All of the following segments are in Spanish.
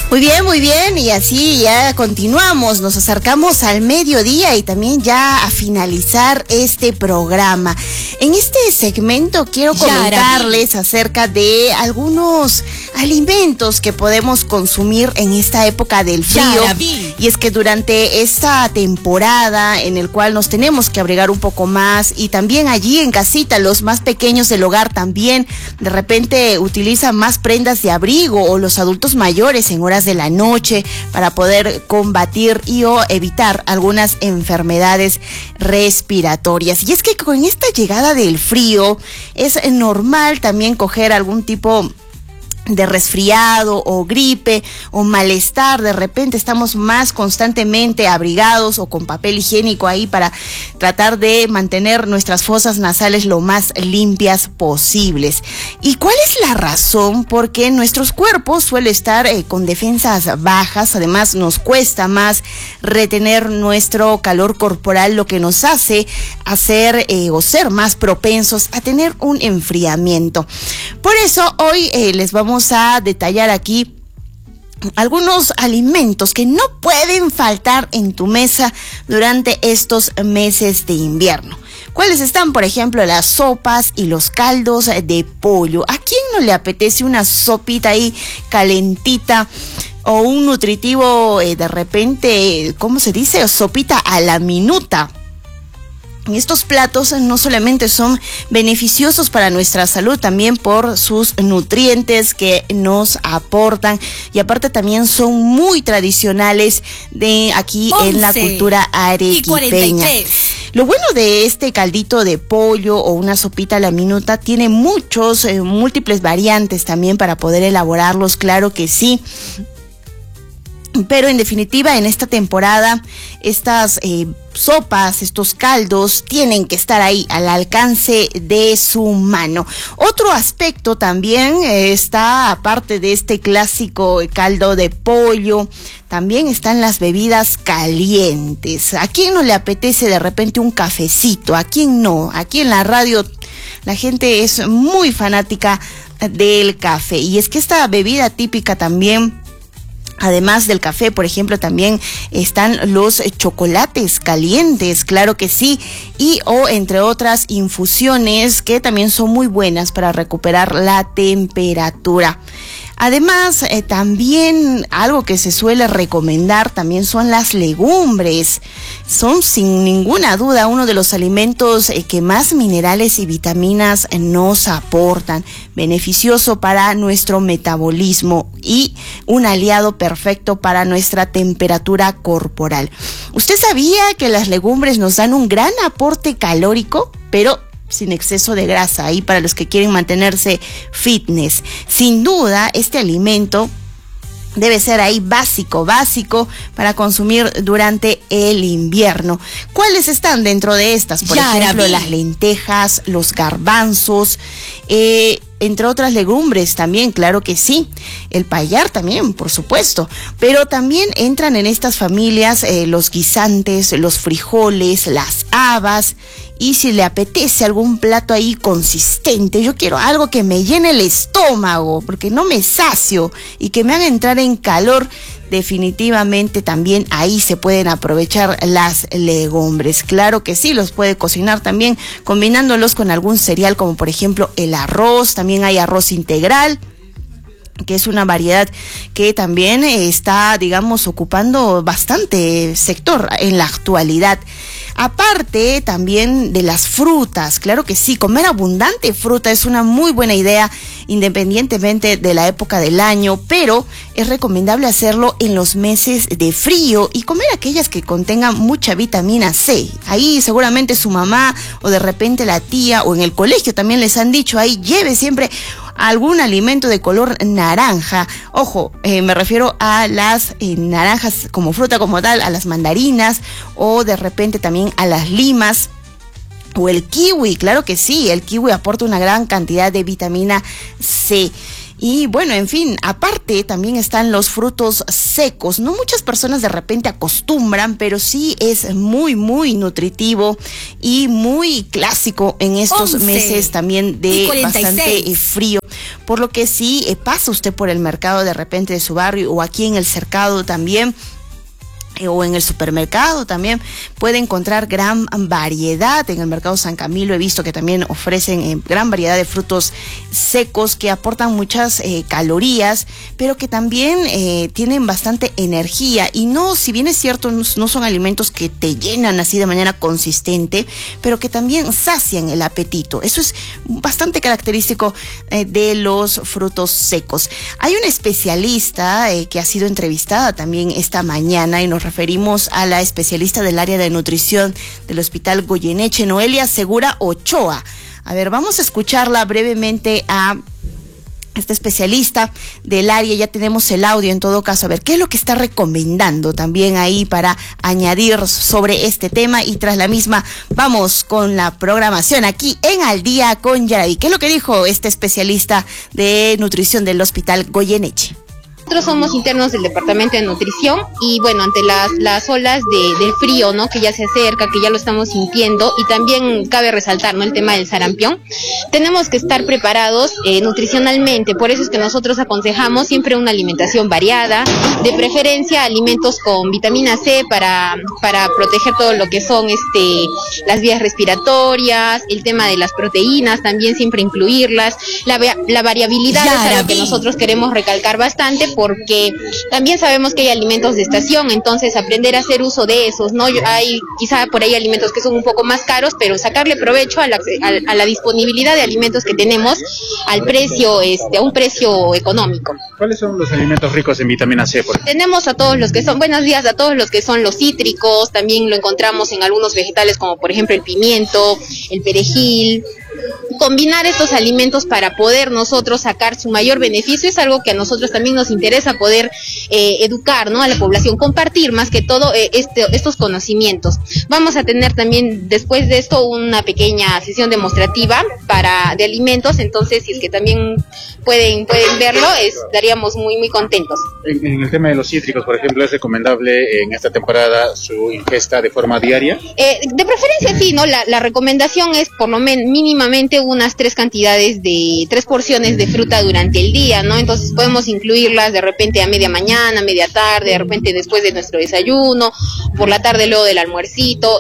Muy bien, y así ya continuamos, nos acercamos al mediodía y también ya a finalizar este programa. En este segmento quiero comentarles acerca de algunos alimentos que podemos consumir en esta época del frío. Y es que durante esta temporada en el cual nos tenemos que abrigar un poco más, y también allí en casita, los más pequeños del hogar también de repente utilizan más prendas de abrigo, o los adultos mayores en horas de la noche para poder combatir y o evitar algunas enfermedades respiratorias. Y es que con esta llegada del frío es normal también coger algún tipo de resfriado o gripe o malestar. De repente estamos más constantemente abrigados o con papel higiénico ahí para tratar de mantener nuestras fosas nasales lo más limpias posibles. ¿Y cuál es la razón? Porque nuestros cuerpos suelen estar con defensas bajas. Además nos cuesta más retener nuestro calor corporal, lo que nos hace hacer o ser más propensos a tener un enfriamiento. Por eso hoy les vamos a detallar aquí algunos alimentos que no pueden faltar en tu mesa durante estos meses de invierno. ¿Cuáles están? Por ejemplo, las sopas y los caldos de pollo. ¿A quién no le apetece una sopita ahí calentita? O un nutritivo, de repente, ¿cómo se dice? Sopita a la minuta. Estos platos no solamente son beneficiosos para nuestra salud, también por sus nutrientes que nos aportan, y aparte también son muy tradicionales de aquí en la cultura arequipeña. Lo bueno de este caldito de pollo o una sopita a la minuta, tiene múltiples variantes también para poder elaborarlos, claro que sí. Pero en definitiva, en esta temporada, estas sopas, estos caldos tienen que estar ahí al alcance de su mano. Otro aspecto también está, aparte de este clásico caldo de pollo, también están las bebidas calientes. ¿A quién no le apetece de repente un cafecito? ¿A quién no? Aquí en la radio la gente es muy fanática del café, y es que esta bebida típica también, además del café, por ejemplo, también están los chocolates calientes, claro que sí, y o entre otras infusiones que también son muy buenas para recuperar la temperatura. Además, también algo que se suele recomendar también son las legumbres. Son sin ninguna duda uno de los alimentos que más minerales y vitaminas nos aportan, beneficioso para nuestro metabolismo y un aliado perfecto para nuestra temperatura corporal. ¿Usted sabía que las legumbres nos dan un gran aporte calórico, pero sin exceso de grasa, ahí para los que quieren mantenerse fitness? Sin duda, este alimento debe ser ahí básico para consumir durante el invierno. ¿Cuáles están dentro de estas? Por ejemplo, las lentejas, los garbanzos, entre otras legumbres también, claro que sí. El payar también, por supuesto. Pero también entran en estas familias los guisantes, los frijoles, las habas. Y si le apetece algún plato ahí consistente, yo quiero algo que me llene el estómago, porque no me sacio, y que me haga entrar en calor, definitivamente también ahí se pueden aprovechar las legumbres. Claro que sí, los puede cocinar también combinándolos con algún cereal, como por ejemplo el arroz. También hay arroz integral, que es una variedad que también está, digamos, ocupando bastante sector en la actualidad. Aparte también de las frutas, claro que sí, comer abundante fruta es una muy buena idea independientemente de la época del año, pero es recomendable hacerlo en los meses de frío y comer aquellas que contengan mucha vitamina C. Ahí seguramente su mamá o de repente la tía o en el colegio también les han dicho, ahí lleve siempre algún alimento de color naranja. Ojo, me refiero a las naranjas como fruta como tal, a las mandarinas o de repente también a las limas. O el kiwi, claro que sí, el kiwi aporta una gran cantidad de vitamina C. Y bueno, en fin, aparte también están los frutos secos. No muchas personas de repente acostumbran, pero sí es muy, muy nutritivo y muy clásico en estos meses también de bastante frío. Por lo que si pasa usted por el mercado de repente de su barrio o aquí en el cercado también, o en el supermercado también puede encontrar gran variedad. En el mercado San Camilo he visto que también ofrecen gran variedad de frutos secos que aportan muchas calorías, pero que también tienen bastante energía. Y no, si bien es cierto, no son alimentos que te llenan así de manera consistente, pero que también sacian el apetito. Eso es bastante característico de los frutos secos. Hay una especialista que ha sido entrevistada también esta mañana y nos referimos a la especialista del área de nutrición del Hospital Goyeneche, Noelia Segura Ochoa. A ver, vamos a escucharla brevemente a esta especialista del área. Ya tenemos el audio en todo caso. A ver, ¿qué es lo que está recomendando también ahí para añadir sobre este tema? Y tras la misma, vamos con la programación aquí en Al Día con Yaraví. ¿Qué es lo que dijo este especialista de nutrición del Hospital Goyeneche? Nosotros somos internos del departamento de nutrición y bueno, ante las olas del frío, ¿no? Que ya se acerca, que ya lo estamos sintiendo, y también cabe resaltar, ¿no? El tema del sarampión. Tenemos que estar preparados nutricionalmente, por eso es que nosotros aconsejamos siempre una alimentación variada, de preferencia alimentos con vitamina C para proteger todo lo que son las vías respiratorias, el tema de las proteínas, también siempre incluirlas, la variabilidad es algo que nosotros queremos recalcar bastante, porque también sabemos que hay alimentos de estación, entonces aprender a hacer uso de esos, ¿no? Hay quizá por ahí alimentos que son un poco más caros, pero sacarle provecho a la disponibilidad de alimentos que tenemos al precio, a un precio económico. ¿Cuáles son los alimentos ricos en vitamina C? Tenemos a todos los que son, buenos días, a todos los que son los cítricos, también lo encontramos en algunos vegetales como por ejemplo el pimiento, el perejil. Combinar estos alimentos para poder nosotros sacar su mayor beneficio es algo que a nosotros también nos interesa poder educar, ¿no? A la población, compartir más que todo estos conocimientos. Vamos a tener también después de esto una pequeña sesión demostrativa de alimentos, entonces si es que también pueden verlo, estaríamos muy muy contentos. En el tema de los cítricos, por ejemplo, ¿es recomendable en esta temporada su ingesta de forma diaria? De preferencia sí, ¿no? La recomendación es por lo menos mínimamente unas 3 porciones de fruta durante el día, ¿no? Entonces podemos incluirlas de repente a media mañana, media tarde, de repente después de nuestro desayuno, por la tarde luego del almuercito.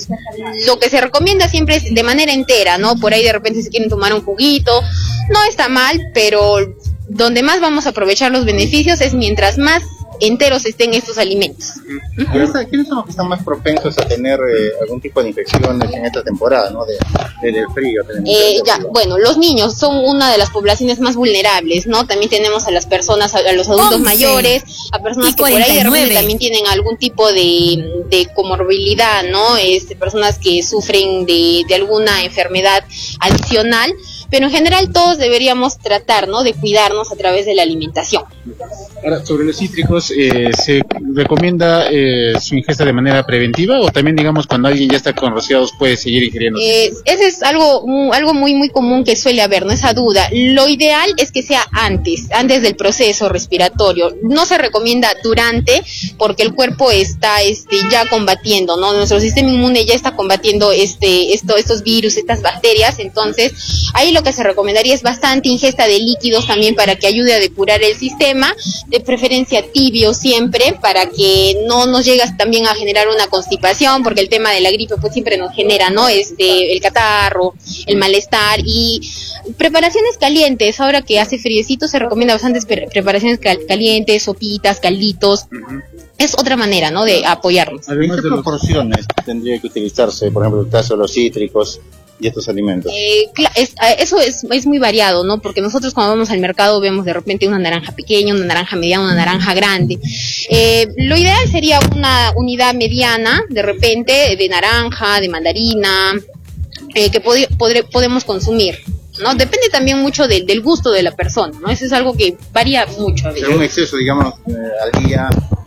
Lo que se recomienda siempre es de manera entera, ¿no? Por ahí de repente se quieren tomar un juguito, no está mal, pero donde más vamos a aprovechar los beneficios es mientras más enteros estén estos alimentos. ¿Quiénes son los que están más propensos a tener algún tipo de infecciones en esta temporada, ¿no? Del frío. Bueno, los niños son una de las poblaciones más vulnerables, ¿no? También tenemos a las personas, a los adultos mayores, a personas que por ahí de repente también tienen algún tipo de comorbilidad, ¿no? Personas que sufren de alguna enfermedad adicional, pero en general todos deberíamos tratar, ¿no? De cuidarnos a través de la alimentación. Ahora, sobre los cítricos, ¿se recomienda su ingesta de manera preventiva o también, digamos, cuando alguien ya está con resfriados puede seguir ingiriendo? Ese es algo muy muy común que suele haber, ¿no? Esa duda. Lo ideal es que sea antes del proceso respiratorio. No se recomienda durante, porque el cuerpo está ya combatiendo, ¿no? Nuestro sistema inmune ya está combatiendo estos virus, estas bacterias, entonces ahí lo que se recomendaría es bastante ingesta de líquidos también para que ayude a depurar el sistema, de preferencia tibio siempre, para que no nos llegue también a generar una constipación, porque el tema de la gripe pues siempre nos genera, ¿no? El catarro, el malestar, y preparaciones calientes. Ahora que hace friecito se recomienda bastantes preparaciones calientes, sopitas, calditos. Es otra manera, ¿no? De apoyarnos. ¿En qué proporciones tendría que utilizarse, por ejemplo, el caso de los cítricos y estos alimentos? Eso es muy variado, ¿no? Porque nosotros cuando vamos al mercado vemos de repente una naranja pequeña, una naranja mediana, una naranja grande. Lo ideal sería una unidad mediana, de repente, de naranja, de mandarina, que podemos consumir, ¿no? Depende también mucho del gusto de la persona, ¿no? Eso es algo que varía mucho a veces. Un exceso, digamos, al día, comer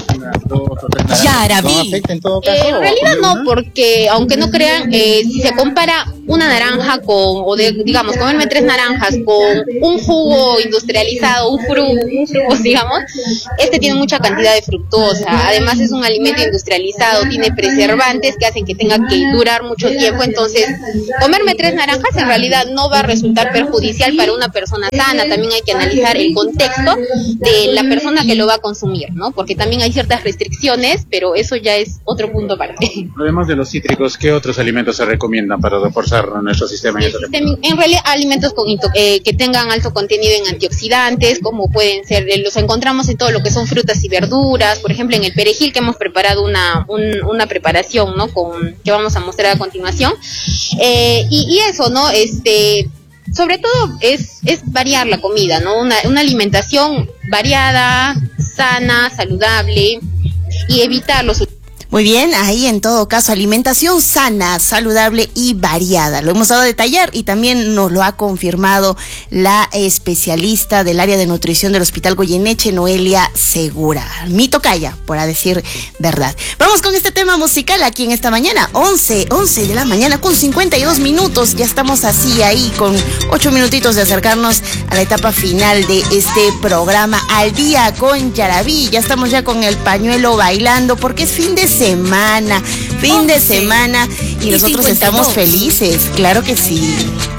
unas 2 o 3 naranjas. ¿No afecta en todo caso? En realidad no, porque aunque no crean, si se compara una naranja digamos, comerme 3 naranjas con un jugo industrializado, un frugo, digamos, tiene mucha cantidad de fructosa, además es un alimento industrializado, tiene preservantes que hacen que tenga que durar mucho tiempo, entonces comerme 3 naranjas en realidad no va a resultar perjudicial para una persona sana. También hay que analizar el contexto de la persona que lo va a consumir, ¿no? Porque también hay ciertas restricciones, pero eso ya es otro punto aparte. Además de los cítricos, ¿qué otros alimentos se recomiendan para reforzar nuestro sistema? En realidad, alimentos que tengan alto contenido en antioxidantes, como pueden ser, los encontramos en todo lo que son frutas y verduras, por ejemplo en el perejil, que hemos preparado una preparación, ¿no? Que vamos a mostrar a continuación, y eso, ¿no? Sobre todo es variar la comida, ¿no? Una alimentación variada, sana, saludable, y evitar los... Muy bien, ahí en todo caso, alimentación sana, saludable y variada. Lo hemos dado a detallar y también nos lo ha confirmado la especialista del área de nutrición del Hospital Goyeneche, Noelia Segura. Mi tocaya, por decir verdad. Vamos con este tema musical aquí en esta mañana, 11 de la mañana con 52 minutos. Ya estamos así ahí con 8 minutitos de acercarnos a la etapa final de este programa Al Día con Yaraví. Ya estamos ya con el pañuelo bailando porque es fin de semana y nosotros estamos felices, claro que sí.